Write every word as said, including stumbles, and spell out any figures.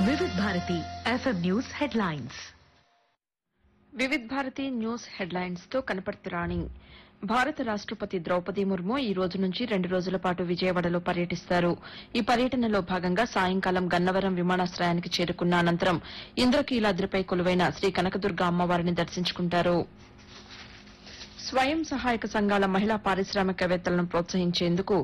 వివిధ Bharati FM news headlines. Vividh Bharati news headlines తో కనపర్తి రాణి. భారత రాష్టపతి ద్రౌపది ముర్ము ఈ రోజు నుంచి రెండు రోజుల పాటు విజయవాడలో పర్యటిస్తారు. ఈ పర్యటనలో భాగంగా సాయంకాలం గన్నవరం విమానాశ్రయానికి చేరుకున్న అనంతరం ఇంద్రకీలాద్రిపై కొలువైన శ్రీ కనకదుర్గ అమ్మవారిని దర్శించుకుంటారు. స్వయం సహాయక సంఘాల మహిళా పారిశ్రామికవేత్తలను ప్రోత్సహించేందుకు